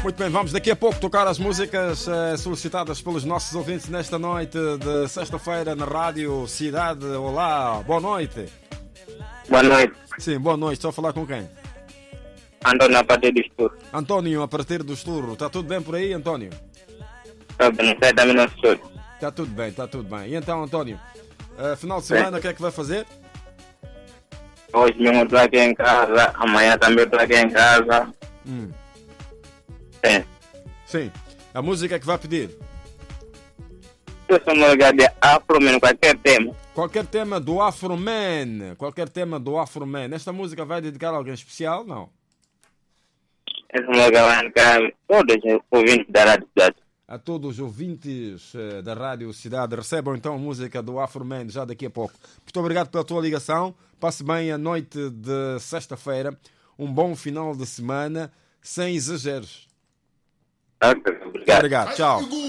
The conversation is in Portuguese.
Muito bem, vamos daqui a pouco tocar as músicas solicitadas pelos nossos ouvintes nesta noite de sexta-feira na Rádio Cidade. Olá, boa noite. Boa noite. Sim, boa noite. Estou a falar com quem? Antônio, a partir do Esturro. António, a partir do Esturro. Está tudo bem por aí, António? Está bem, não sei também no Esturro. Está tudo bem, está tudo bem. E então, António, final de semana, o que é que vai fazer? Hoje mesmo estou aqui em casa, amanhã também estou aqui em casa. Sim. Sim. A música que vai pedir? Eu sou um lugar de Afro-Man, qualquer tema. Qualquer tema do Afro-Man. Qualquer tema do Afro-Man. Esta música vai dedicar a alguém especial? Não. Esse lugar vai dedicar a todos os ouvintes da Rádio Cidade. A todos os ouvintes da Rádio Cidade. Recebam então a música do Afro-Man já daqui a pouco. Muito obrigado pela tua ligação. Passe bem a noite de sexta-feira. Um bom final de semana, sem exageros. Ok, obrigado. Obrigado, tchau.